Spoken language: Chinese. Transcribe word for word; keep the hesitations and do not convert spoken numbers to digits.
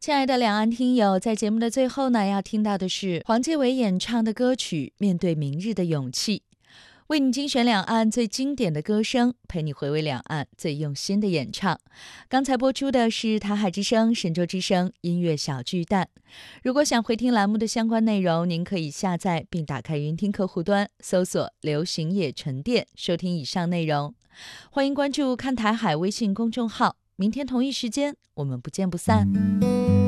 亲爱的两岸听友，在节目的最后呢，要听到的是黄介伟演唱的歌曲《面对明日的勇气》，为你精选两岸最经典的歌声，陪你回味两岸最用心的演唱。刚才播出的是台海之声、神州之声音乐小巨蛋。如果想回听栏目的相关内容，您可以下载并打开云听客户端，搜索流行野沉淀，收听以上内容。欢迎关注看台海微信公众号，明天同一时间我们不见不散。